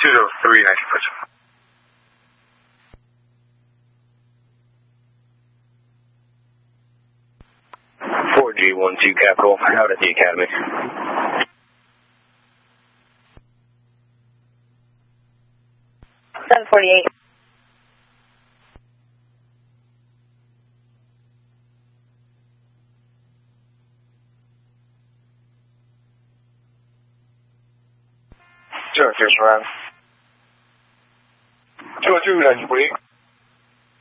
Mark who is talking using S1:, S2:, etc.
S1: 203, 90%.
S2: 4G12 Capital, out at the Academy.
S3: $748.
S1: Sure, here's Ryan. 202, 948.